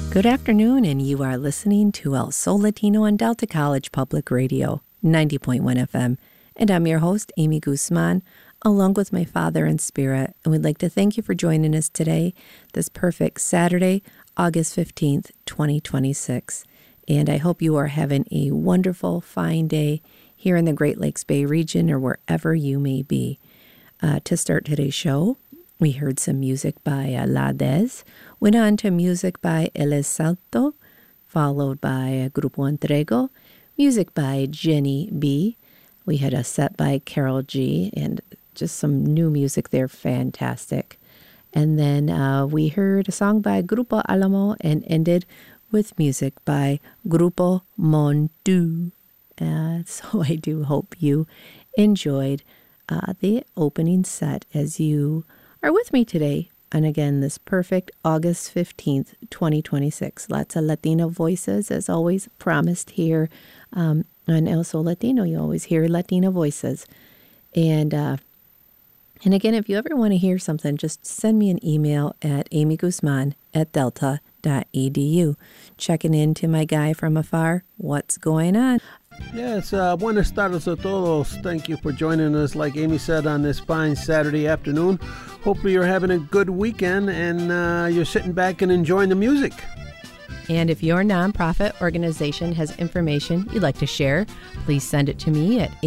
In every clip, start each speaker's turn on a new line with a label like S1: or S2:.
S1: Good afternoon, and you are listening to El Sol Latino on Delta College Public Radio, 90.1 FM. And I'm your host, Amy Guzman, along with my father in spirit. And we'd like to thank you for joining us today, this perfect Saturday, August 15th, 2026. And I hope you are having a wonderful, fine day here in the Great Lakes Bay region or wherever you may be. To start today's show, we heard some music by La Dez, went on to music by El Salto, followed by Grupo Entrego, music by Jenny B. We had a set by Carol G, and just some new music there, fantastic. And then we heard a song by Grupo Alamo and ended with music by Grupo Montu. So I do hope you enjoyed the opening set as you are with me today. And again, this perfect August 15th, 2026. Lots of Latino voices, as always, promised here on El Sol Latino. You always hear Latino voices. And again, if you ever want to hear something, just send me an email at amyguzman@delta.edu. Checking in to my guy from afar. What's going on?
S2: Yes, buenas tardes a todos. Thank you for joining us, like Amy said, on this fine Saturday afternoon. Hopefully you're having a good weekend and you're sitting back and enjoying the music.
S1: And if your nonprofit organization has information you'd like to share, please send it to me at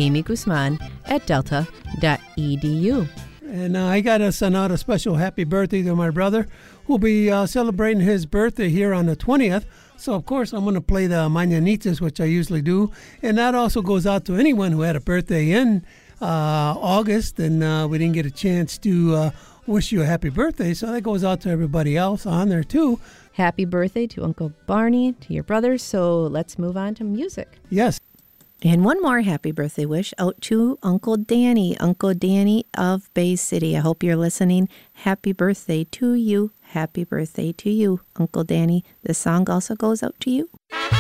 S1: amyguzman@delta.edu.
S3: And I got to send out a special happy birthday to my brother, who'll be celebrating his birthday here on the 20th. So, of course, I'm going to play the Mañanitas, which I usually do. And that also goes out to anyone who had a birthday in August and we didn't get a chance to wish you a happy birthday. So that goes out to everybody else on there, too.
S1: Happy birthday to Uncle Barney, to your brother. So let's move on to music.
S3: Yes.
S1: And one more happy birthday wish out to Uncle Danny of Bay City. I hope you're listening. Happy birthday to you. Happy birthday to you, Uncle Danny. This song also goes out to you.